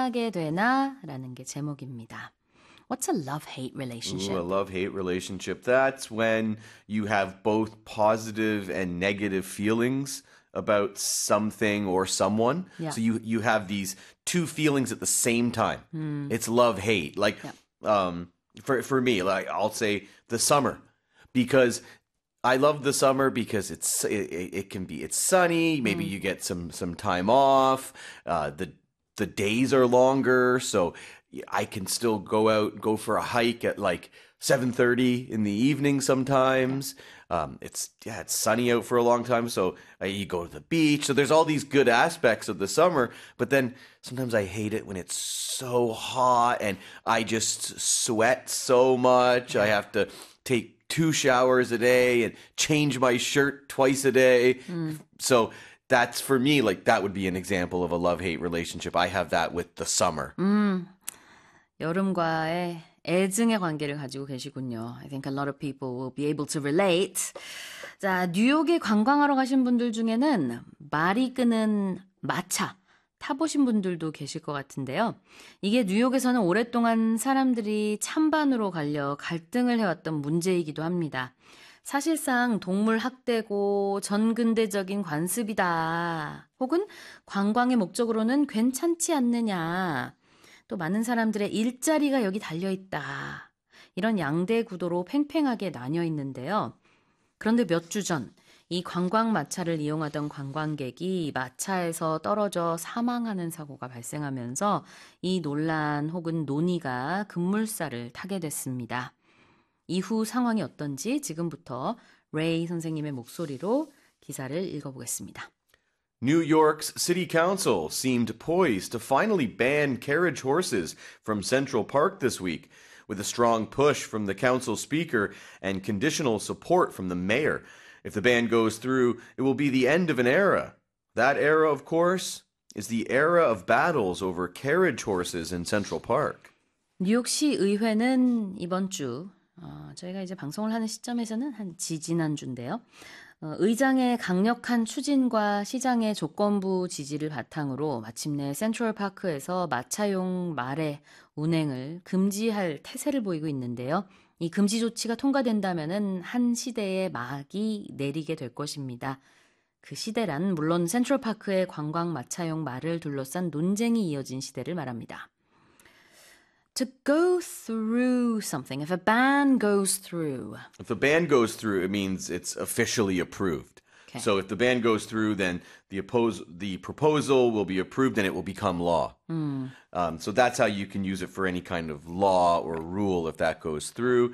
만나게 되나? 라는 게 제목입니다. What's a love-hate relationship? Ooh, a love-hate relationship. That's when you have both positive and negative feelings about something or someone. Yeah. So you have these two feelings at the same time. It's love-hate. Like for me, like I'll say the summer because I love the summer because it's sunny. Maybe you get some time off. The days are longer, so I can still go out, go for a hike at like 7:30 in the evening sometimes. It's sunny out for a long time, so you go to the beach. So there's all these good aspects of the summer, but then sometimes I hate it when it's so hot and I just sweat so much. I have to take 2 showers a day and change my shirt twice a day. So that's for me, like that would be an example of a love-hate relationship. I have that with the summer. 여름과의 애증의 관계를 가지고 계시군요. I think a lot of people will be able to relate. 자, 뉴욕에 관광하러 가신 분들 중에는 말이 끄는 마차 타보신 분들도 계실 것 같은데요. 이게 뉴욕에서는 오랫동안 사람들이 찬반으로 갈려 갈등을 해왔던 문제이기도 합니다. 사실상 동물 학대고 전근대적인 관습이다. 혹은 관광의 목적으로는 괜찮지 않느냐. 또 많은 사람들의 일자리가 여기 달려있다. 이런 양대 구도로 팽팽하게 나뉘어 있는데요. 그런데 몇 주 전 이 관광 마차를 이용하던 관광객이 마차에서 떨어져 사망하는 사고가 발생하면서 이 논란 혹은 논의가 급물살을 타게 됐습니다. 이후 상황이 어떤지 지금부터 레이 선생님의 목소리로 기사를 읽어보겠습니다. New York's city council seemed poised to finally ban carriage horses from Central Park this week, with a strong push from the council speaker and conditional support from the mayor. If the ban goes through, it will be the end of an era. That era, of course, is the era of battles over carriage horses in Central Park. 뉴욕시 의회는 이번 주, 저희가 이제 방송을 하는 시점에서는 한 지지난주인데요. 의장의 강력한 추진과 시장의 조건부 지지를 바탕으로 마침내 센트럴파크에서 마차용 말의 운행을 금지할 태세를 보이고 있는데요. 이 금지 조치가 통과된다면은 한 시대의 막이 내리게 될 것입니다. 그 시대란 물론 센트럴파크의 관광 마차용 말을 둘러싼 논쟁이 이어진 시대를 말합니다. To go through something, if a ban goes through. If the ban goes through, it means it's officially approved. Okay. So if the ban goes through, then the proposal will be approved and it will become law. So that's how you can use it for any kind of law or rule if that goes through.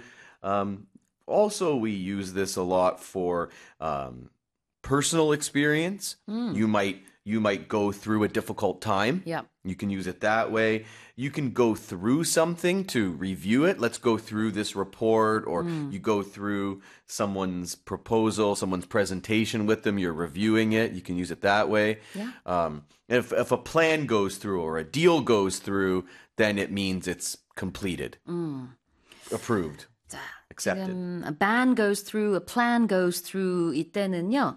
Also, we use this a lot for personal experience. You might go through a difficult time. Yeah. You can use it that way. You can go through something to review it. Let's go through this report, or you go through someone's proposal, someone's presentation with them. You're reviewing it. You can use it that way. Yeah. If a plan goes through or a deal goes through, then it means it's completed, approved, 자, accepted. 지금 a ban goes through, a plan goes through 이때는요.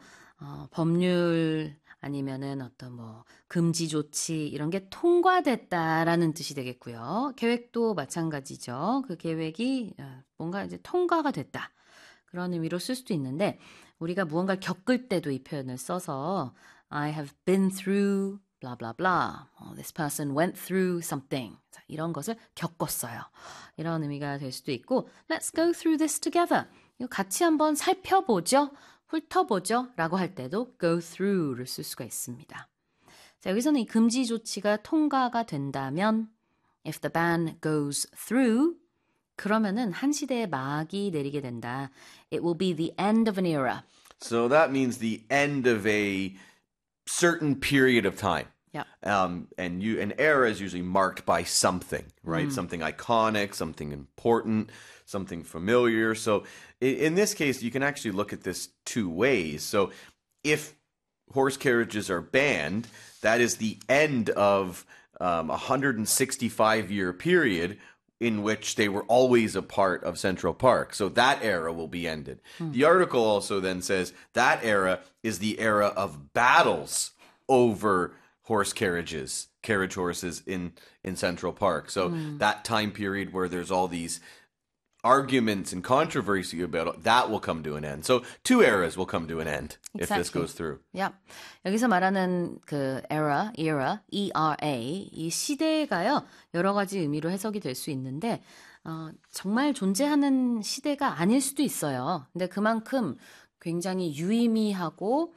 법률 아니면은 어떤 뭐 금지 조치 이런 게 통과됐다라는 뜻이 되겠고요. 계획도 마찬가지죠. 그 계획이 뭔가 이제 통과가 됐다. 그런 의미로 쓸 수도 있는데 우리가 무언가를 겪을 때도 이 표현을 써서 I have been through blah blah blah. This person went through something. 자, 이런 것을 겪었어요. 이런 의미가 될 수도 있고 Let's go through this together. 이거 같이 한번 살펴보죠. 훑어보죠 라고 할 때도 go through를 쓸 수가 있습니다. 자, 여기서는 이 금지 조치가 통과가 된다면 if the ban goes through 그러면은 한 시대의 막이 내리게 된다. It will be the end of an era. So that means the end of a certain period of time. Yeah. An era is usually marked by something, right? Something iconic, something important, something familiar. So in this case, you can actually look at this two ways. So if horse carriages are banned, that is the end of a 165-year period in which they were always a part of Central Park. So that era will be ended. The article also then says that era is the era of battles over horse carriages, carriage horses in Central Park. So that time period where there's all these arguments and controversy about it, that will come to an end. So two eras will come to an end if this goes through. Yeah. 여기서 말하는 그 era, ERA, 이 시대가요. 여러 가지 의미로 해석이 될 수 있는데 정말 존재하는 시대가 아닐 수도 있어요. 근데 그만큼 굉장히 유의미하고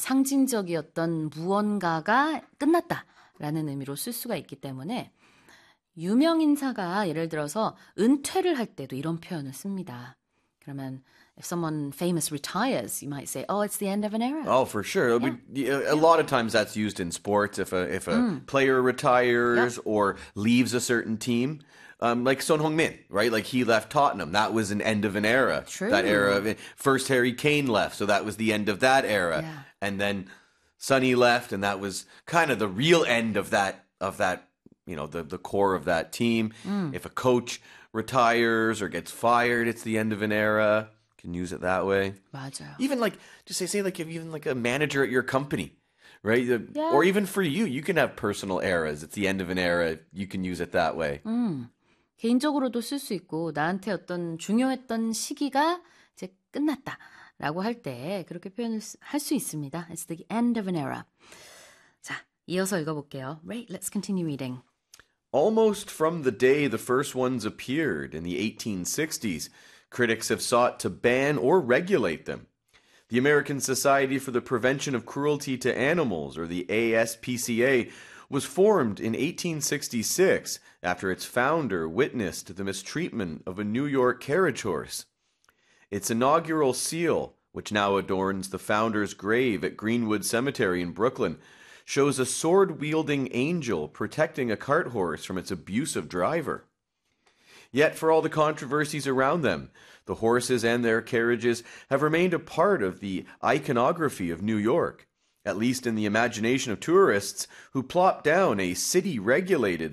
상징적이었던 무언가가 끝났다라는 의미로 쓸 수가 있기 때문에 유명 인사가 예를 들어서 은퇴를 할 때도 이런 표현을 씁니다. 그러면 if someone famous retires, you might say, "Oh, it's the end of an era." Oh, for sure. A lot of times that's used in sports. If a player retires or leaves a certain team, like Son Heung-min, right? Like he left Tottenham. That was an end of an era. True. That era of it. First Harry Kane left, so that was the end of that era. Yeah. And then Sonny left, and that was kind of the real end of that. You know, the core of that team. If a coach retires or gets fired, it's the end of an era. Can use it that way. 맞아요. Even like, just say like if even like a manager at your company, right? Or even for you, you can have personal eras. It's the end of an era. You can use it that way. 개인적으로도 쓸 수 있고 나한테 어떤 중요했던 시기가 이제 끝났다라고 할 때 그렇게 표현을 할 수 있습니다. It's the end of an era. 자, 이어서 읽어볼게요. Right, let's continue reading. Almost from the day the first ones appeared in the 1860s, critics have sought to ban or regulate them. The American Society for the Prevention of Cruelty to Animals, or the ASPCA, was formed in 1866 after its founder witnessed the mistreatment of a New York carriage horse. Its inaugural seal, which now adorns the founder's grave at Greenwood Cemetery in Brooklyn, shows a sword-wielding angel protecting a cart horse from its abusive driver. Yet, for all the controversies around them, the horses and their carriages have remained a part of the iconography of New York, at least in the imagination of tourists who plop down a city-regulated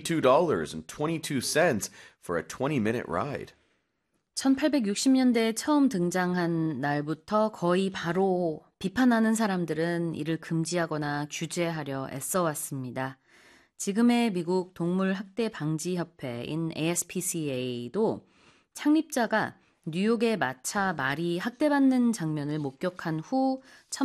$72.22 for a 20-minute ride. 1860년대에 처음 등장한 날부터 거의 바로 비판하는 사람들은 이를 금지하거나 규제하려 애써왔습니다. 지금의 미국 동물학대 방지 협회인 ASPCA도 창립자가 뉴욕의 마차 말이 학대받는 장면을 목격한 후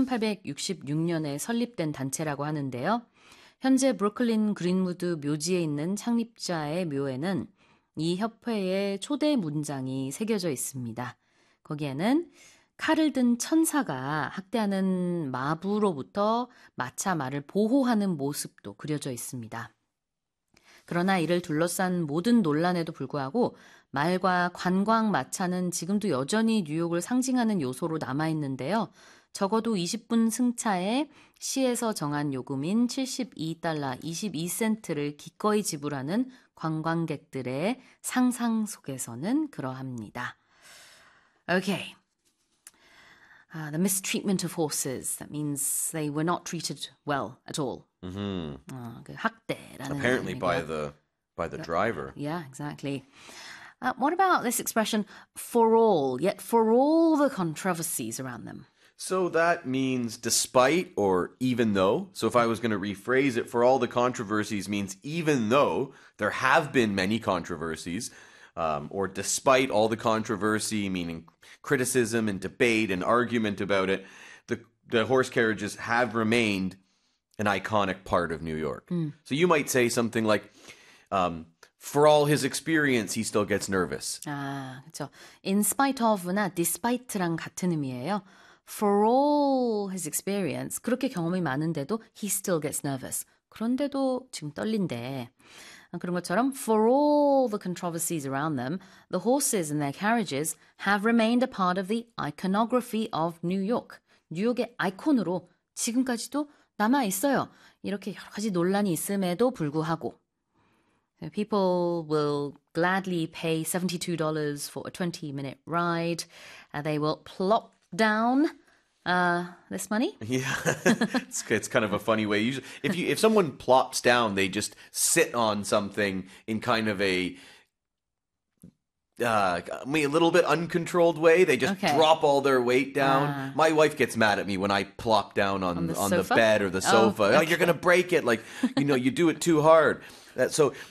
1866년에 설립된 단체라고 하는데요. 현재 브루클린 그린우드 묘지에 있는 창립자의 묘에는 이 협회의 초대 문장이 새겨져 있습니다. 거기에는 칼을 든 천사가 학대하는 마부로부터 마차 말을 보호하는 모습도 그려져 있습니다. 그러나 이를 둘러싼 모든 논란에도 불구하고 말과 관광 마차는 지금도 여전히 뉴욕을 상징하는 요소로 남아있는데요. 적어도 20분 승차에 시에서 정한 요금인 $72 22센트를 기꺼이 지불하는 관광객들의 상상 속에서는 그러합니다. Okay. The mistreatment of horses. That means they were not treated well at all. 그 학대라는 Apparently by 의미고요. the driver. Yeah, exactly. What about this expression, for all, yet for all the controversies around them? So that means despite or even though. So if I was going to rephrase it, for all the controversies means even though there have been many controversies, or despite all the controversy, meaning criticism and debate and argument about it, the horse carriages have remained an iconic part of New York. So you might say something like, for all his experience, he still gets nervous. 아, 그렇죠. In spite of나 despite랑 같은 의미예요. For all his experience, 그렇게 경험이 많은데도 he still gets nervous. 그런데도 지금 떨린대. 그런 것처럼 for all the controversies around them, the horses and their carriages have remained a part of the iconography of New York. 뉴욕의 아이콘으로 지금까지도 남아 있어요. 이렇게 여러 가지 논란이 있음에도 불구하고 people will gladly pay $72 for a 20-minute ride. They will plop down this money. Yeah, it's kind of a funny way. Usually, if someone plops down, they just sit on something in kind of a a little bit uncontrolled way. They just Okay. drop all their weight down. My wife gets mad at me when I plop down on the the sofa? bed or the sofa. Oh, you're gonna break it. Like, you do it too hard. So